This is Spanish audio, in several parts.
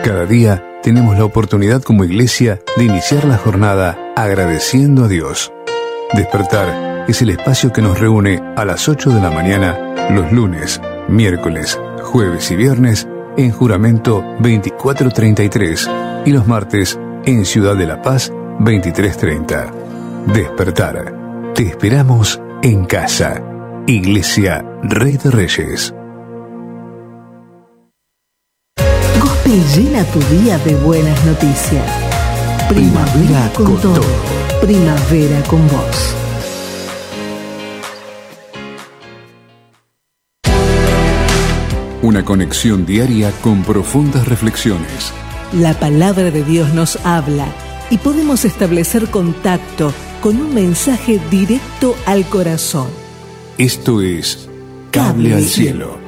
Cada día tenemos la oportunidad como iglesia de iniciar la jornada agradeciendo a Dios. Despertar es el espacio que nos reúne a las 8 de la mañana los lunes, miércoles, jueves y viernes en Juramento 2433 y los martes en Ciudad de la Paz 2330. Despertar. Te esperamos en casa. Iglesia Rey de Reyes. Gospel llena tu día de buenas noticias. Primavera con todo. Primavera con vos. Una conexión diaria con profundas reflexiones. La palabra de Dios nos habla y podemos establecer contacto con un mensaje directo al corazón. Esto es Cable al Cielo.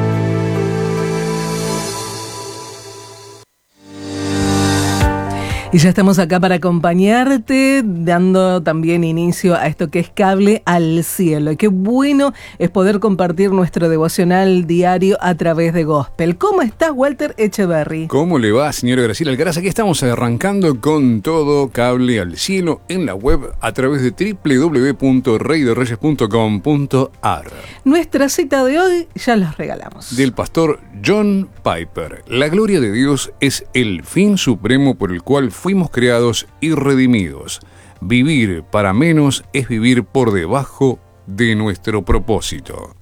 Y ya estamos acá para acompañarte, dando también inicio a esto que es Cable al Cielo. Y qué bueno es poder compartir nuestro devocional diario a través de Gospel. ¿Cómo estás, Walter Echeverry? ¿Cómo le va, señora Graciela Alcaraz? Aquí estamos arrancando con todo Cable al Cielo en la web a través de www.reydereyes.com.ar. Nuestra cita de hoy ya la regalamos. Del pastor John Piper. La gloria de Dios es el fin supremo por el cual fuimos creados y redimidos. Vivir para menos es vivir por debajo de nuestro propósito.